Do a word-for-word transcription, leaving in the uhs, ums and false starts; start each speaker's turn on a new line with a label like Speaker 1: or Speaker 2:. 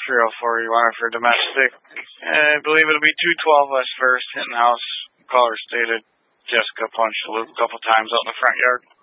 Speaker 1: three oh four, you want it for domestic. I believe it'll be two twelve West First, hitting the house. Caller stated Jessica punched the loop a couple times out in the front yard.